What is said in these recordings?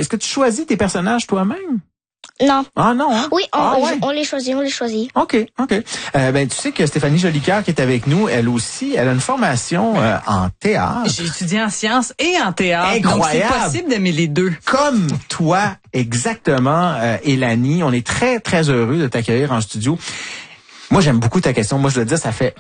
Est-ce que tu choisis tes personnages toi-même? Non. Ah non, hein? Oui, ouais. on les choisit. OK. Ben tu sais que Stéphanie Jolicoeur qui est avec nous, elle aussi, elle a une formation en théâtre. J'ai étudié en sciences et en théâtre. Incroyable. Donc c'est possible d'aimer les deux. Comme toi, exactement, Élanie. On est très, très heureux de t'accueillir en studio. Moi, j'aime beaucoup ta question. Moi, je dois dire, ça fait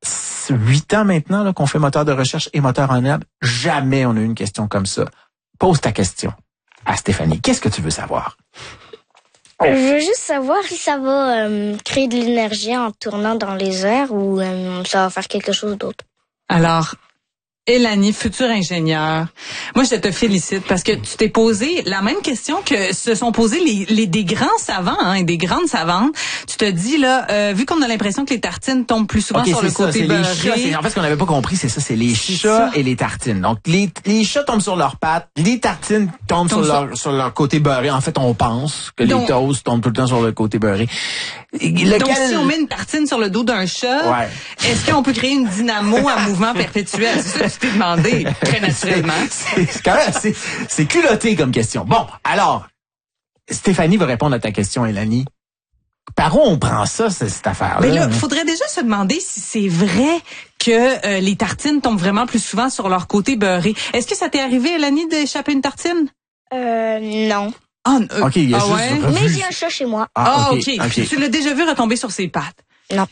8 ans maintenant là, qu'on fait moteur de recherche et moteur en herbe. Jamais on a eu une question comme ça. Pose ta question à Stéphanie. Qu'est-ce que tu veux savoir? Je veux juste savoir si ça va créer de l'énergie en tournant dans les airs ou ça va faire quelque chose d'autre. Alors, Élanie, future ingénieure, moi je te félicite parce que tu t'es posé la même question que se sont posés des grands savants et des grandes savantes. Tu te dis là, vu qu'on a l'impression que les tartines tombent plus souvent sur le côté beurré. Les chats, en fait, ce qu'on n'avait pas compris, c'est ça, c'est les chats et les tartines. Donc les chats tombent sur leurs pattes, les tartines tombent sur leur côté beurré. En fait, on pense que les toasts tombent tout le temps sur le côté beurré. Donc, si on met une tartine sur le dos d'un chat, est-ce qu'on peut créer une dynamo à mouvement perpétuel? C'est ça que tu t'es demandé, très naturellement. C'est culotté comme question. Bon, alors, Stéphanie va répondre à ta question, Élanie. Par où on prend ça, cette affaire-là? Mais là, faudrait déjà se demander si c'est vrai que les tartines tombent vraiment plus souvent sur leur côté beurré. Est-ce que ça t'est arrivé, Élanie, d'échapper une tartine? Non. OK, il y a juste Mais j'ai un chat chez moi. OK. Tu l'as déjà vu retomber sur ses pattes? Non.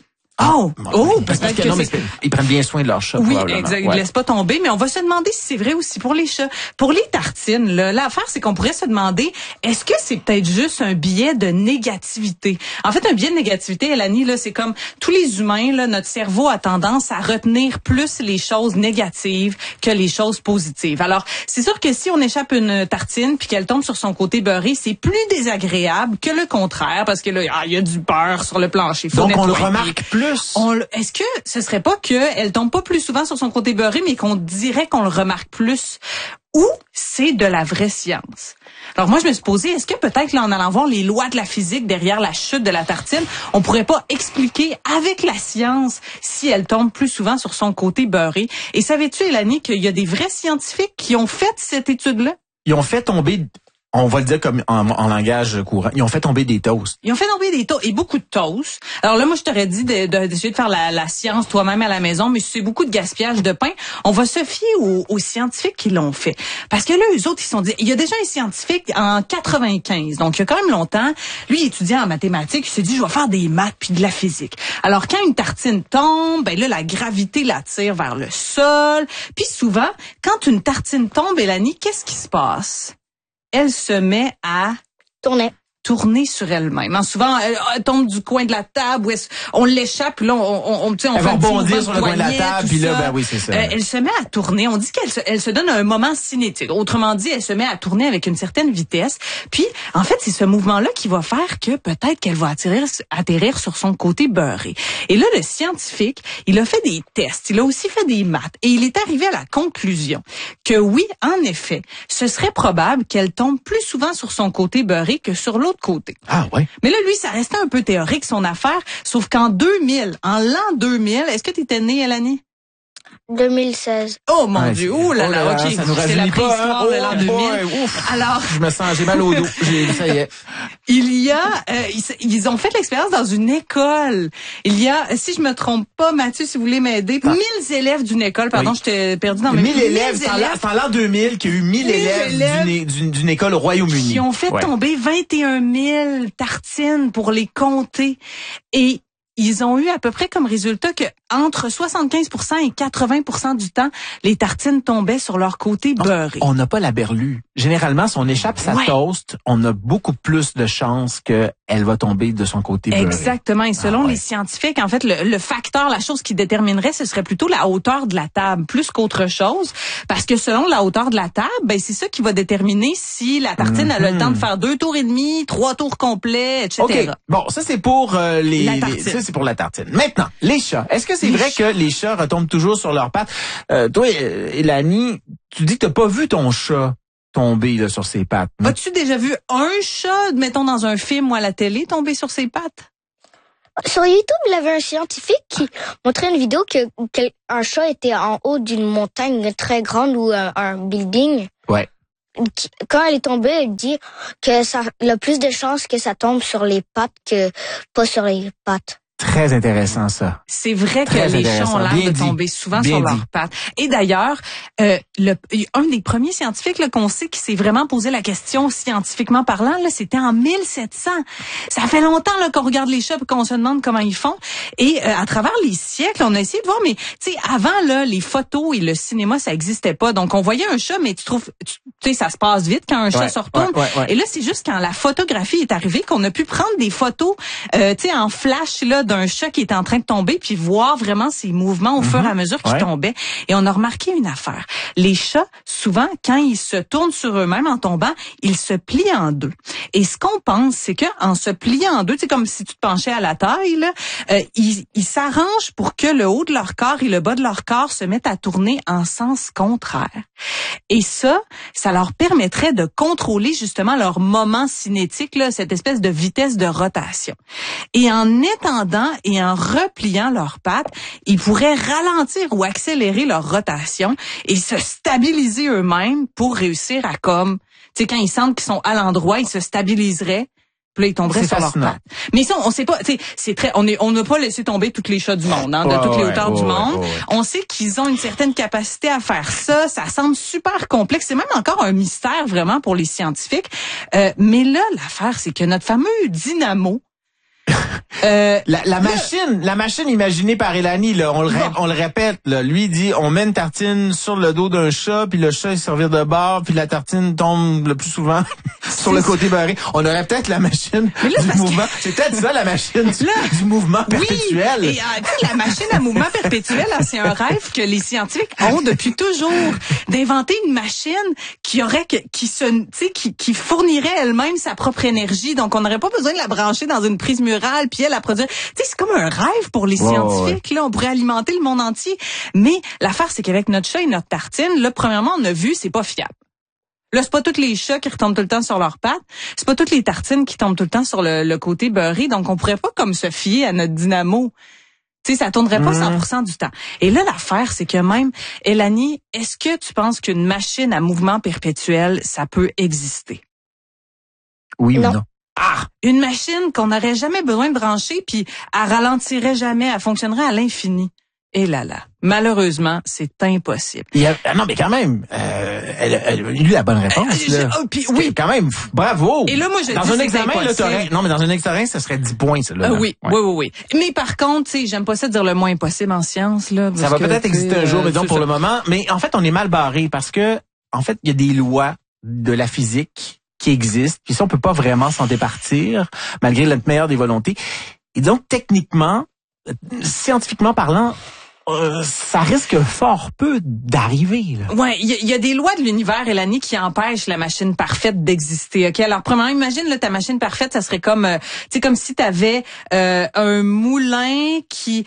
Parce que non, mais ils prennent bien soin de leur chat. Oui, exact. Ils ne laissent pas tomber, mais on va se demander si c'est vrai aussi pour les chats. Pour les tartines, là, l'affaire, c'est qu'on pourrait se demander, est-ce que c'est peut-être juste un biais de négativité? En fait, un biais de négativité, Élanie, là, c'est comme tous les humains, là, notre cerveau a tendance à retenir plus les choses négatives que les choses positives. Alors, c'est sûr que si on échappe une tartine puis qu'elle tombe sur son côté beurré, c'est plus désagréable que le contraire, parce que là, il y a du beurre sur le plancher. Donc, on le remarque plus. Est-ce que ce serait pas qu'elle tombe pas plus souvent sur son côté beurré, mais qu'on dirait qu'on le remarque plus? Ou c'est de la vraie science? Alors moi, je me suis posé, est-ce que peut-être là, en allant voir les lois de la physique derrière la chute de la tartine, on pourrait pas expliquer avec la science si elle tombe plus souvent sur son côté beurré? Et savais-tu, Élanie, qu'il y a des vrais scientifiques qui ont fait cette étude-là? Ils ont fait tomber... On va le dire comme en langage courant. Ils ont fait tomber des toasts. Ils ont fait tomber des toasts et beaucoup de toasts. Alors là, moi, je t'aurais dit d'essayer de faire la science toi-même à la maison, mais c'est beaucoup de gaspillage de pain. On va se fier aux scientifiques qui l'ont fait. Parce que là, eux autres, ils se sont dit, il y a déjà un scientifique en 95, donc il y a quand même longtemps, lui, il étudiait en mathématiques, il s'est dit, je vais faire des maths puis de la physique. Alors, quand une tartine tombe, ben là, la gravité l'attire vers le sol. Puis souvent, quand une tartine tombe, Élanie, qu'est-ce qui se passe? Elle se met à tourner sur elle-même. Souvent, elle tombe du coin de la table, où on l'échappe, puis là, on fait va rebondir sur le coin de la table, puis là, ben oui, c'est ça. Elle se met à tourner. On dit qu'elle se donne un moment cinétique. Autrement dit, elle se met à tourner avec une certaine vitesse. Puis, en fait, c'est ce mouvement-là qui va faire que peut-être qu'elle va atterrir sur son côté beurré. Et là, le scientifique, il a fait des tests. Il a aussi fait des maths. Et il est arrivé à la conclusion que oui, en effet, ce serait probable qu'elle tombe plus souvent sur son côté beurré que sur l'autre côté. Ah ouais. Mais là, lui, ça restait un peu théorique, son affaire, sauf qu'en l'an 2000, est-ce que tu étais née, Élanie? 2016. Oh mon Dieu, ouh là là, OK. Ça nous c'est la préhistoire de l'an 2000. Alors, j'ai mal au dos. Ça y est. Ils ont fait l'expérience dans une école. Il y a, si je me trompe pas, Mathieu, si vous voulez m'aider, 1000 élèves d'une école, pardon, je t'ai perdu dans mes 1000 élèves, c'est en l'an 2000 qu'il y a eu 1000 élèves d'une école au Royaume-Uni. Qui ont fait tomber 21 000 tartines pour les compter. Et ils ont eu à peu près comme résultat que entre 75% et 80% du temps, les tartines tombaient sur leur côté beurré. On n'a pas la berlue. Généralement, si on échappe sa toast, on a beaucoup plus de chances qu'elle va tomber de son côté beurré. Exactement. Et selon les scientifiques, en fait, le facteur, la chose qui déterminerait, ce serait plutôt la hauteur de la table, plus qu'autre chose. Parce que selon la hauteur de la table, ben, c'est ça qui va déterminer si la tartine a le temps de faire 2 tours et demi, 3 tours complets, etc. OK. Bon, ça, c'est pour c'est pour la tartine. Maintenant, les chats. Est-ce que c'est vrai que les chats retombent toujours sur leurs pattes? Toi, Élanie, tu dis que t'as pas vu ton chat tomber là, sur ses pattes. As-tu déjà vu un chat, mettons dans un film ou à la télé, tomber sur ses pattes? Sur YouTube, il y avait un scientifique qui montrait une vidéo qu'un chat était en haut d'une montagne très grande ou un building. Ouais. quand elle est tombée, elle dit que ça a plus de chances que ça tombe sur les pattes que pas sur les pattes. Très intéressant, ça. C'est vrai Très que les chats intéressant. ont l'air Bien de dit. tomber souvent Bien sur dit. leurs pattes. Et d'ailleurs, un des premiers scientifiques là, qu'on sait qui s'est vraiment posé la question scientifiquement parlant, là, c'était en 1700. Ça fait longtemps là, qu'on regarde les chats et qu'on se demande comment ils font. Et à travers les siècles, on a essayé de voir, mais tu sais, avant là, les photos et le cinéma, ça existait pas. Donc on voyait un chat, mais tu sais, ça se passe vite quand un chat se retourne. Ouais. Et là, c'est juste quand la photographie est arrivée qu'on a pu prendre des photos, tu sais, en flash là d'un chat qui était en train de tomber, puis voir vraiment ses mouvements au fur et à mesure qu'il tombait. Et on a remarqué une affaire. Les chats, souvent, quand ils se tournent sur eux-mêmes en tombant, ils se plient en deux. Et ce qu'on pense, c'est que en se pliant en deux, c'est comme si tu te penchais à la taille, là, ils s'arrangent pour que le haut de leur corps et le bas de leur corps se mettent à tourner en sens contraire. Et ça leur permettrait de contrôler justement leur moment cinétique, là, cette espèce de vitesse de rotation. Et en étendant et en repliant leurs pattes, ils pourraient ralentir ou accélérer leur rotation et se stabiliser eux-mêmes pour réussir à comme, tu sais, quand ils sentent qu'ils sont à l'endroit, ils se stabiliseraient. Puis là, ils tomberaient sur leurs pattes. Mais ça, on sait pas, tu sais, c'est très, on n'a pas laissé tomber toutes les chats du monde, hein, de toutes les hauteurs du monde. On sait qu'ils ont une certaine capacité à faire ça. Ça semble super complexe. C'est même encore un mystère vraiment pour les scientifiques. Mais là, l'affaire, c'est que notre fameux dynamo, la machine imaginée par Elani, là, on le répète, là, lui dit, on met une tartine sur le dos d'un chat, puis le chat il se revire de bord, puis la tartine tombe le plus souvent sur le côté beurré. On aurait peut-être la machine du mouvement. C'est peut-être ça, la machine du mouvement perpétuel. Oui, et la machine à mouvement perpétuel, là, c'est un rêve que les scientifiques ont depuis toujours, d'inventer une machine qui fournirait elle-même sa propre énergie. Donc, on n'aurait pas besoin de la brancher dans une prise murale, puis elle à produire. Tu sais, c'est comme un rêve pour les scientifiques. Là, on pourrait alimenter le monde entier. Mais l'affaire, c'est qu'avec notre chat et notre tartine, là, premièrement, on a vu, c'est pas fiable. Là, c'est pas tous les chats qui retombent tout le temps sur leurs pattes. C'est pas toutes les tartines qui tombent tout le temps sur le côté beurré. Donc, on pourrait pas comme se fier à notre dynamo. Tu sais, ça tournerait pas 100% du temps. Et là, l'affaire, c'est que même, Elani, est-ce que tu penses qu'une machine à mouvement perpétuel, ça peut exister? Oui ou non? Une machine qu'on n'aurait jamais besoin de brancher, puis elle ralentirait jamais, elle fonctionnerait à l'infini. Et là, malheureusement, c'est impossible. Non, mais quand même, elle a eu la bonne réponse. Oui, quand même, bravo. Et là, moi, je dans dis un examen, là, non, mais dans un examen, ça serait 10 points, ça. Là, oui. Mais par contre, tu sais, j'aime pas ça dire le moins impossible en science, là. Ça va peut-être exister un jour, mais donc pour le moment. Mais en fait, on est mal barré parce que, en fait, il y a des lois de la physique qui existent, puis ça, on peut pas vraiment s'en départir, malgré notre meilleure des volontés. Et donc, techniquement, scientifiquement parlant, ça risque fort peu d'arriver. Là. Ouais, il y a des lois de l'univers, Elani, qui empêchent la machine parfaite d'exister. Ok, alors premièrement, imagine là, ta machine parfaite, ça serait comme, tu sais, comme si t'avais un moulin qui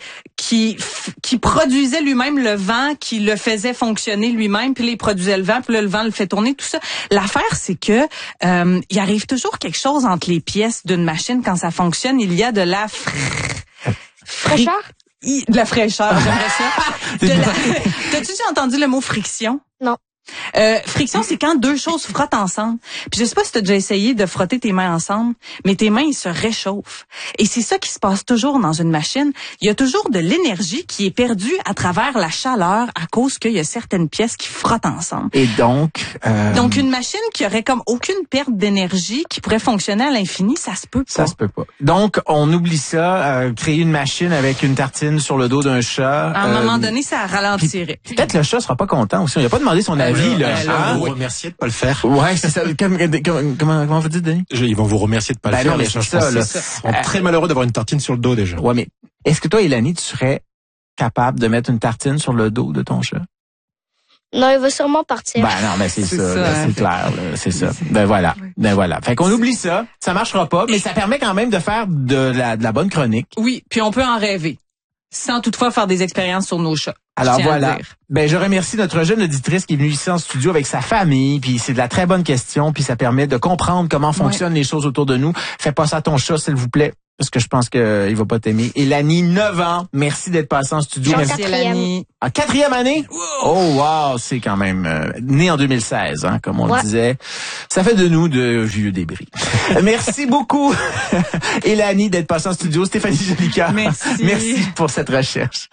produisait lui-même le vent, qui le faisait fonctionner lui-même, puis là, il produisait le vent, puis là, le vent le fait tourner, tout ça. L'affaire, c'est que il arrive toujours quelque chose entre les pièces d'une machine quand ça fonctionne. Il y a de la fraîcheur. De la fraîcheur, j'aimerais ça. T'as-tu déjà entendu le mot friction? Non. Friction, c'est quand deux choses frottent ensemble. Puis je sais pas si tu as déjà essayé de frotter tes mains ensemble, mais tes mains, ils se réchauffent. Et c'est ça qui se passe toujours dans une machine. Il y a toujours de l'énergie qui est perdue à travers la chaleur à cause qu'il y a certaines pièces qui frottent ensemble. Et donc... Donc, une machine qui aurait comme aucune perte d'énergie, qui pourrait fonctionner à l'infini, ça se peut pas. Ça se peut pas. Donc, on oublie ça, créer une machine avec une tartine sur le dos d'un chat. À un moment donné, ça ralentirait. Peut-être le chat sera pas content aussi. Il a pas demandé son avis. Ils vont vous remercier de pas le faire. Ouais, c'est ça. Comment vous dites, Denis? Ils vont vous remercier de pas le faire. Non, mais c'est ça, là. Ils sont très malheureux d'avoir une tartine sur le dos, déjà. Ouais, mais est-ce que toi, Elani, tu serais capable de mettre une tartine sur le dos de ton chat? Non, il va sûrement partir. Ben non, mais c'est ça, c'est clair, là, c'est ça. Ben voilà. Fait qu'on oublie ça. Ça marchera pas, mais ça permet quand même de faire de la bonne chronique. Oui, puis on peut en rêver. Sans toutefois faire des expériences sur nos chats. Alors voilà. Ben je remercie notre jeune auditrice qui est venue ici en studio avec sa famille, puis c'est de la très bonne question, puis ça permet de comprendre comment fonctionnent les choses autour de nous. Fais pas ça à ton chat, s'il vous plaît. parce que je pense qu'il va pas t'aimer. Elanie, 9 ans. Merci d'être passée en studio. Merci, Elanie. En 4e année? Oh, wow, c'est quand même né en 2016, hein, comme on le disait. Ça fait de nous de vieux débris. Merci beaucoup, Elanie, d'être passée en studio. Stéphanie Jolicoeur. Merci pour cette recherche.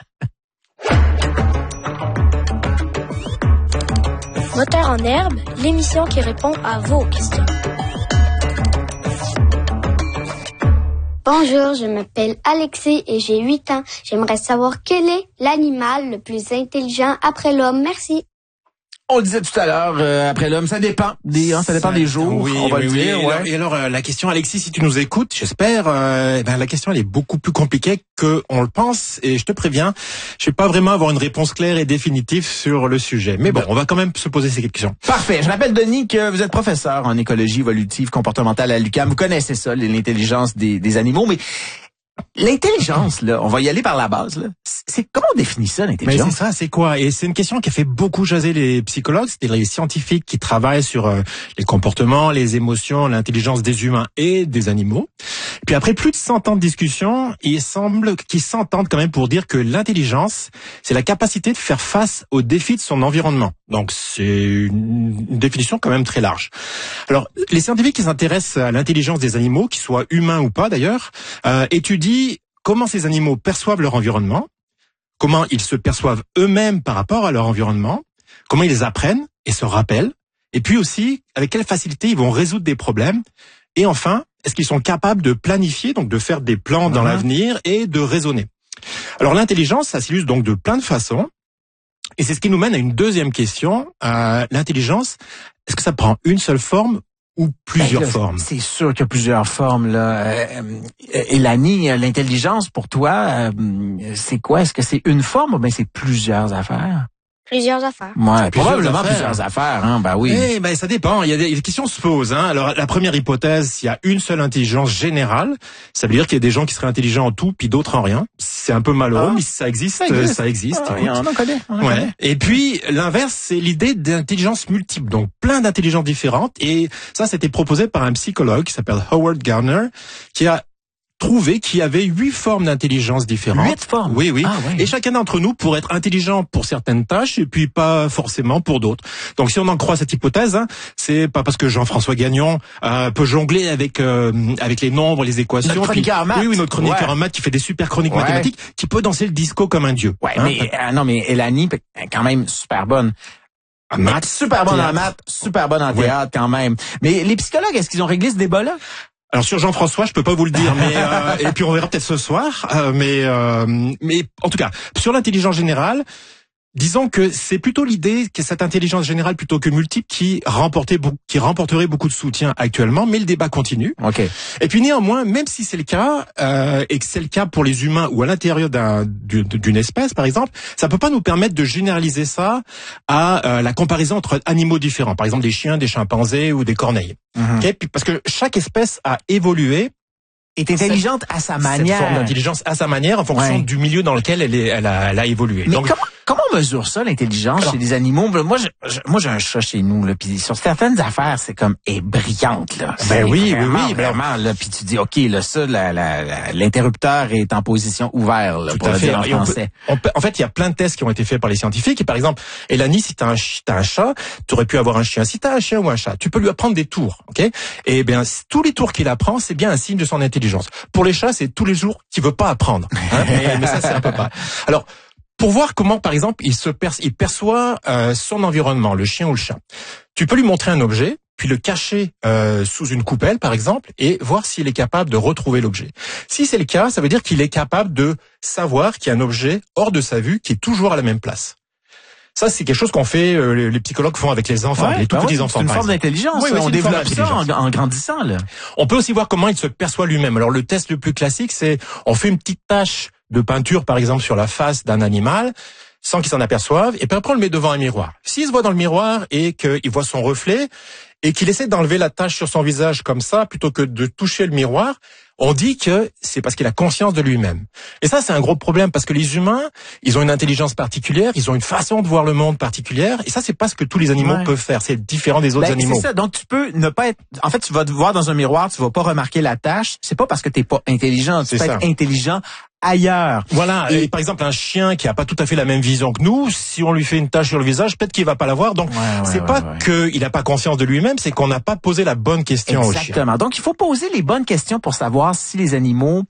Moteur en herbe, l'émission qui répond à vos questions. Bonjour, je m'appelle Alexis et j'ai 8 ans. J'aimerais savoir quel est l'animal le plus intelligent après l'homme. Merci. On le disait tout à l'heure, après l'homme, ça dépend ça dépend des jours, oui, on va le dire. Ouais. Et alors, la question, Alexis, si tu nous écoutes, j'espère, la question, elle est beaucoup plus compliquée que on le pense, et je te préviens, je vais pas vraiment avoir une réponse claire et définitive sur le sujet. Mais bon, on va quand même se poser ces questions. Parfait. Je rappelle, Denis, que vous êtes professeur en écologie évolutive comportementale à l'UQAM. Vous connaissez ça, l'intelligence des animaux, mais l'intelligence, là, on va y aller par la base, là. C'est comment on définit ça, l'intelligence? Mais c'est ça, c'est quoi? Et c'est une question qui a fait beaucoup jaser les psychologues, c'est-à-dire les scientifiques qui travaillent sur les comportements, les émotions, l'intelligence des humains et des animaux. Et puis après plus de 100 ans de discussion, il semble qu'ils s'entendent quand même pour dire que l'intelligence, c'est la capacité de faire face aux défis de son environnement. Donc c'est une définition quand même très large. Alors, les scientifiques qui s'intéressent à l'intelligence des animaux, qu'ils soient humains ou pas d'ailleurs, étudient comment ces animaux perçoivent leur environnement, comment ils se perçoivent eux-mêmes par rapport à leur environnement, comment ils apprennent et se rappellent, et puis aussi avec quelle facilité ils vont résoudre des problèmes, et enfin, est-ce qu'ils sont capables de planifier, donc de faire des plans dans l'avenir et de raisonner. Alors l'intelligence, ça s'illustre donc de plein de façons, et c'est ce qui nous mène à une deuxième question. L'intelligence, est-ce que ça prend une seule forme ou plusieurs formes? C'est sûr qu'il y a plusieurs formes, là. Elanie, l'intelligence, pour toi, c'est quoi? Est-ce que c'est une forme ou bien c'est plusieurs affaires? Plusieurs affaires. Ouais, probablement plusieurs affaires, hein, bah oui. Eh ben ça dépend, il y a des questions se posent, hein. Alors la première hypothèse, il y a une seule intelligence générale, ça veut dire qu'il y a des gens qui seraient intelligents en tout puis d'autres en rien. C'est un peu malheureux, mais ça existe. On en connaît. Et puis l'inverse, c'est l'idée d'intelligence multiple, donc plein d'intelligences différentes, et ça c'était proposé par un psychologue qui s'appelle Howard Gardner, qui a trouvé qu'il y avait 8 formes d'intelligence différentes. 8 formes? Oui. Ah, ouais. Et chacun d'entre nous pourrait être intelligent pour certaines tâches et puis pas forcément pour d'autres. Donc si on en croit cette hypothèse, hein, c'est pas parce que Jean-François Gagnon peut jongler avec les nombres, les équations. Notre chroniqueur en maths. Oui, notre chroniqueur en maths qui fait des super chroniques mathématiques, qui peut danser le disco comme un dieu. Ouais, mais Elanie, quand même super bonne. En maths, super bonne en maths, super bonne en théâtre quand même. Mais les psychologues, est-ce qu'ils ont réglé ce débat-là? Alors sur Jean-François, je peux pas vous le dire, mais et puis on verra peut-être ce soir. Mais en tout cas, sur l'intelligence générale, disons que c'est plutôt l'idée que cette intelligence générale plutôt que multiple qui remporterait beaucoup de soutien actuellement, mais le débat continue. Okay. Et puis néanmoins, même si c'est le cas, et que c'est le cas pour les humains ou à l'intérieur d'une espèce, par exemple, ça peut pas nous permettre de généraliser ça à la comparaison entre animaux différents, par exemple des chiens, des chimpanzés ou des corneilles. Okay? Puis parce que chaque espèce a évolué, est intelligente à sa manière. Cette forme d'intelligence à sa manière en fonction du milieu dans lequel elle a évolué. Mais donc, comment on mesure ça, l'intelligence chez les animaux? Moi, j'ai un chat chez nous, là, puis sur certaines affaires, c'est comme brillante, là. Ben oui, vraiment, là. Puis tu dis, OK, là, ça, l'interrupteur est en position ouverte, là, pour le dire en français. En fait, il y a plein de tests qui ont été faits par les scientifiques. Et par exemple, Elanie, si t'as un chat, tu aurais pu avoir un chien. Si t'as un chien ou un chat, tu peux lui apprendre des tours, ok? Et bien, tous les tours qu'il apprend, c'est bien un signe de son intelligence. Pour les chats, c'est tous les jours qu'il veut pas apprendre. Hein, mais ça, c'est un peu pas. Alors, pour voir comment, par exemple, il perçoit son environnement, le chien ou le chat, tu peux lui montrer un objet, puis le cacher sous une coupelle, par exemple, et voir s'il est capable de retrouver l'objet. Si c'est le cas, ça veut dire qu'il est capable de savoir qu'il y a un objet hors de sa vue qui est toujours à la même place. Ça, c'est quelque chose qu'on fait, les psychologues font avec les enfants, les tout petits enfants. C'est une forme d'intelligence. On développe ça en grandissant, là. On peut aussi voir comment il se perçoit lui-même. Alors, le test le plus classique, c'est, on fait une petite tache de peinture, par exemple, sur la face d'un animal, sans qu'il s'en aperçoive, et puis après, on le met devant un miroir. S'il se voit dans le miroir et qu'il voit son reflet, et qu'il essaie d'enlever la tache sur son visage comme ça, plutôt que de toucher le miroir, on dit que c'est parce qu'il a conscience de lui-même. Et ça, c'est un gros problème parce que les humains, ils ont une intelligence particulière, ils ont une façon de voir le monde particulière, et ça, c'est pas ce que tous les animaux peuvent faire. C'est différent des autres animaux. C'est ça. Donc, tu peux ne pas être, en fait, tu vas te voir dans un miroir, tu vas pas remarquer la tache. C'est pas parce que t'es pas intelligent. Tu peux être intelligent ailleurs. Voilà. Et par exemple, un chien qui a pas tout à fait la même vision que nous, si on lui fait une tache sur le visage, peut-être qu'il va pas la voir. Donc, c'est pas qu'il a pas conscience de lui-même, c'est qu'on n'a pas posé la bonne question au chien. Exactement. Donc, il faut poser les bonnes questions pour savoir si les animaux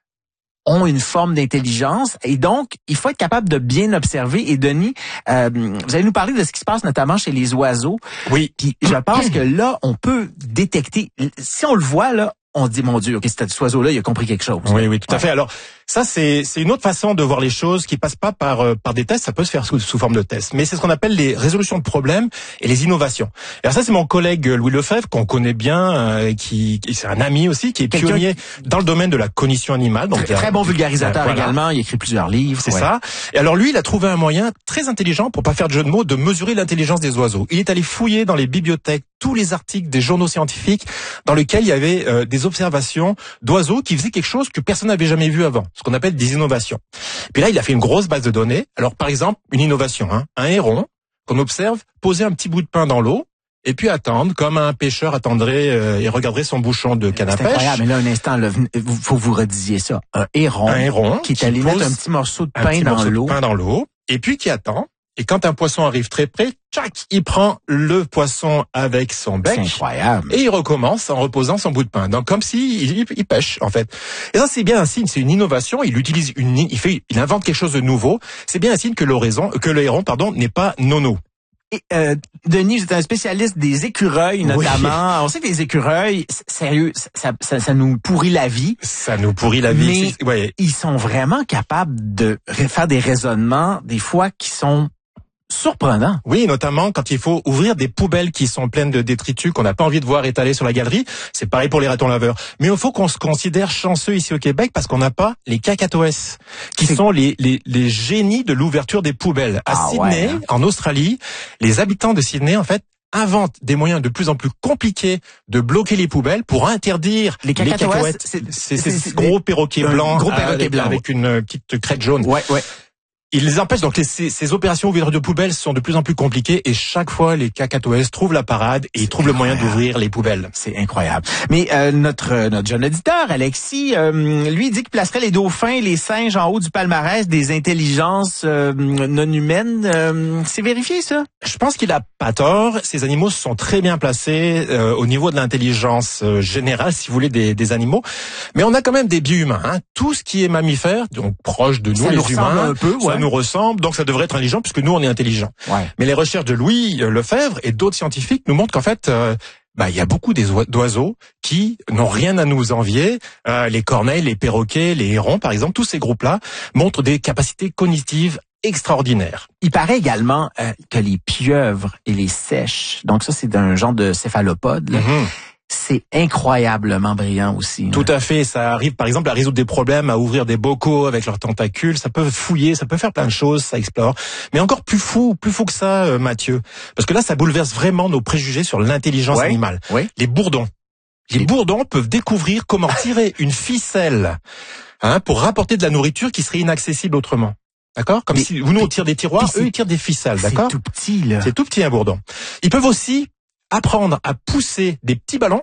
ont une forme d'intelligence, et donc il faut être capable de bien observer. Et Denis, vous allez nous parler de ce qui se passe notamment chez les oiseaux. Oui. Puis je pense que là, on peut détecter, si on le voit là, on dit, mon Dieu, ok, cet oiseau-là, il a compris quelque chose. Oui, tout à fait. Alors, ça, c'est une autre façon de voir les choses qui passe pas par des tests. Ça peut se faire sous forme de tests. Mais c'est ce qu'on appelle les résolutions de problèmes et les innovations. Alors ça, c'est mon collègue Louis Lefebvre, qu'on connaît bien, qui c'est un ami aussi, qui est pionnier dans le domaine de la cognition animale. Donc, très bon vulgarisateur également. Il écrit plusieurs livres. C'est ça. Et alors, lui, il a trouvé un moyen très intelligent, pour pas faire de jeu de mots, de mesurer l'intelligence des oiseaux. Il est allé fouiller dans les bibliothèques tous les articles des journaux scientifiques dans lesquels il y avait des observations d'oiseaux qui faisaient quelque chose que personne n'avait jamais vu avant, ce qu'on appelle des innovations. Puis là, il a fait une grosse base de données. Alors, par exemple, une innovation, un héron qu'on observe poser un petit bout de pain dans l'eau et puis attendre, comme un pêcheur attendrait et regarderait son bouchon de canne à pêche. C'est incroyable, mais là, un instant, faut que vous redisiez ça. Un héron qui est allé mettre un petit morceau de pain dans l'eau, et puis qui attend. Et quand un poisson arrive très près, tchac, il prend le poisson avec son bec. C'est incroyable. Et il recommence en reposant son bout de pain. Donc, comme si il pêche, en fait. Et ça, c'est bien un signe, c'est une innovation. Il utilise il invente quelque chose de nouveau. C'est bien un signe que le héron, n'est pas nono. Et, Denis, vous êtes un spécialiste des écureuils, notamment. Oui. On sait que les écureuils, sérieux, ça nous pourrit la vie. Ça nous pourrit la vie. Mais ils sont vraiment capables de faire des raisonnements, des fois, qui sont surprenant. Oui, notamment quand il faut ouvrir des poubelles qui sont pleines de détritus qu'on n'a pas envie de voir étalés sur la galerie. C'est pareil pour les ratons laveurs. Mais il faut qu'on se considère chanceux ici au Québec parce qu'on n'a pas les kakatoès, qui sont les génies de l'ouverture des poubelles. À Sydney, en Australie, les habitants de Sydney, en fait, inventent des moyens de plus en plus compliqués de bloquer les poubelles pour interdire les cacahuètes. C'est gros perroquets blancs avec une petite crête jaune. Ouais. Ils les empêchent, donc ces opérations ouverture de poubelles sont de plus en plus compliquées et chaque fois les cacatoès trouvent la parade et ils trouvent le moyen d'ouvrir les poubelles. C'est incroyable. Mais notre jeune auditeur, Alexis, lui dit qu'il placerait les dauphins et les singes en haut du palmarès des intelligences non humaines. C'est vérifié ça? Je pense qu'il a pas tort. Ces animaux sont très bien placés au niveau de l'intelligence générale, si vous voulez, des animaux. Mais on a quand même des biais humains. Hein. Tout ce qui est mammifère, donc proche de nous, les humains, un peu, ça nous ressemble, donc ça devrait être intelligent puisque nous on est intelligents. Ouais. Mais les recherches de Louis Lefebvre et d'autres scientifiques nous montrent qu'en fait, il y a beaucoup d'oiseaux qui n'ont rien à nous envier. Les corneilles, les perroquets, les hérons, par exemple, tous ces groupes-là montrent des capacités cognitives extraordinaires. Il paraît également que les pieuvres et les seiches, donc ça c'est un genre de céphalopode, là, c'est incroyablement brillant aussi. Tout à fait. Ça arrive, par exemple, à résoudre des problèmes, à ouvrir des bocaux avec leurs tentacules. Ça peut fouiller, ça peut faire plein de choses, ça explore. Mais encore plus fou que ça, Mathieu. Parce que là, ça bouleverse vraiment nos préjugés sur l'intelligence animale. Oui. Les bourdons. Les bourdons peuvent découvrir comment tirer une ficelle, pour rapporter de la nourriture qui serait inaccessible autrement. D'accord? Comme si nous, on tire des tiroirs, eux, ils tirent des ficelles. D'accord? C'est tout petit, là. C'est tout petit, un bourdon. Ils peuvent aussi apprendre à pousser des petits ballons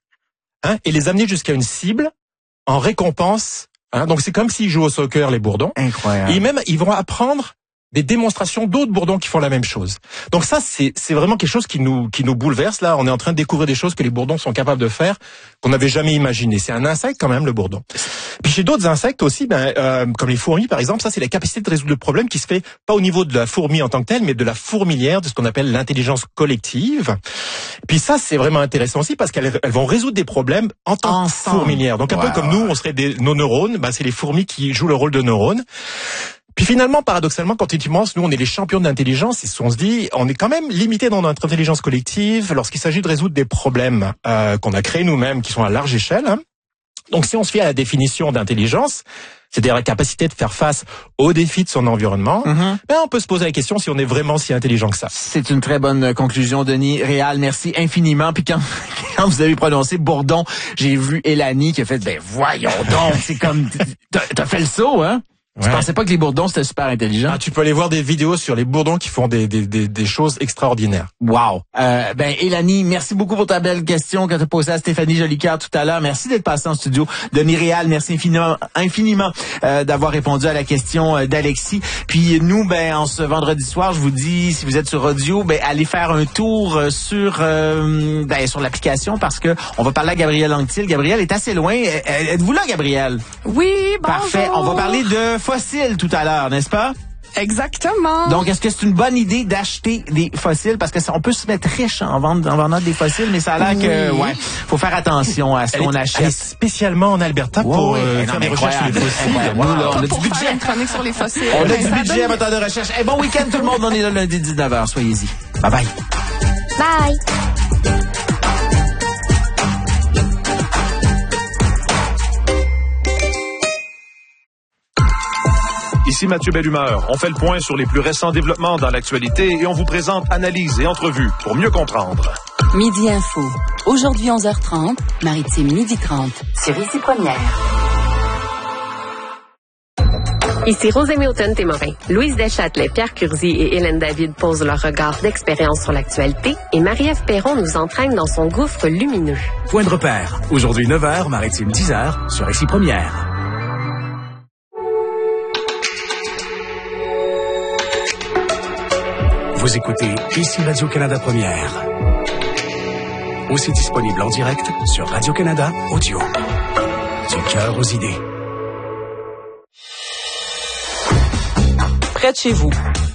et les amener jusqu'à une cible en récompense. Donc c'est comme s'ils jouent au soccer, les bourdons. Incroyable. Et même ils vont apprendre des démonstrations d'autres bourdons qui font la même chose. Donc ça c'est vraiment quelque chose qui nous bouleverse. Là, on est en train de découvrir des choses que les bourdons sont capables de faire qu'on n'avait jamais imaginé. C'est un insecte quand même, le bourdon. Puis chez d'autres insectes aussi, comme les fourmis par exemple, ça c'est la capacité de résoudre le problème qui se fait pas au niveau de la fourmi en tant que telle, mais de la fourmilière, de ce qu'on appelle l'intelligence collective. Puis ça c'est vraiment intéressant aussi parce qu'elles vont résoudre des problèmes en tant que fourmilière. Donc un peu comme nous, on serait nos neurones, c'est les fourmis qui jouent le rôle de neurones. Puis finalement, paradoxalement, quand tu penses, nous on est les champions de l'intelligence, et on se dit, on est quand même limité dans notre intelligence collective lorsqu'il s'agit de résoudre des problèmes qu'on a créés nous-mêmes, qui sont à large échelle. Donc si on se fie à la définition d'intelligence, c'est-à-dire la capacité de faire face aux défis de son environnement, ben on peut se poser la question si on est vraiment si intelligent que ça. C'est une très bonne conclusion, Denis Réal. Merci infiniment. Puis quand vous avez prononcé Bourdon, j'ai vu Élanie qui a fait, ben voyons donc, c'est comme, t'as fait le saut, hein? Ouais. Tu pensais pas que les bourdons, c'était super intelligent? Ah, tu peux aller voir des vidéos sur les bourdons qui font des choses extraordinaires. Wow. Ben, Élanie, merci beaucoup pour ta belle question que tu as posée à Stéphanie Jolicoeur tout à l'heure. Merci d'être passé en studio. Denis Réal, merci infiniment d'avoir répondu à la question d'Alexis. Puis nous, ben, en ce vendredi soir, je vous dis, si vous êtes sur audio, ben, allez faire un tour sur l'application parce que on va parler à Gabrielle Anctil. Gabrielle est assez loin. Êtes-vous là, Gabrielle? Oui, bonjour. Parfait. On va parler de fossiles tout à l'heure, n'est-ce pas? Exactement. Donc, est-ce que c'est une bonne idée d'acheter des fossiles? Parce que on peut se mettre riche en vendant des fossiles, mais ça a l'air que, faut faire attention à ce qu'on achète. Elle est spécialement en Alberta pour faire des recherches sur les fossiles. Nous, là, on a du Pour budget. faire une chronique sur les fossiles. On a du budget à moteur de recherche. Bon week-end tout le monde. On est là lundi 19h. Soyez-y. Bye bye. Bye. Ici Mathieu Bellumeur. On fait le point sur les plus récents développements dans l'actualité et on vous présente analyses et entrevues pour mieux comprendre. Midi Info. Aujourd'hui 11h30, Maritime midi 30 sur Ici Première. Ici Rose Hamilton-Témorin. Louise Deschâtelet, Pierre Curzi et Hélène David posent leur regard d'expérience sur l'actualité et Marie-Ève Perron nous entraîne dans son gouffre lumineux. Point de repère. Aujourd'hui 9h, Maritime 10h sur Ici Première. Vous écoutez Ici Radio-Canada Première. Aussi disponible en direct sur Radio-Canada Audio. Du cœur aux idées. Près de chez vous,